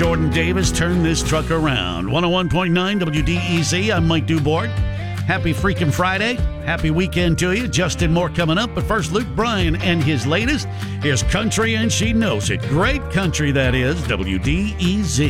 Jordan Davis turned this truck around. 101.9 WDEZ. I'm Mike Dubord. Happy freaking Friday. Happy weekend to you. Justin Moore coming up. But first, Luke Bryan and his latest. Here's Country and She Knows It. Great country, that is. WDEZ.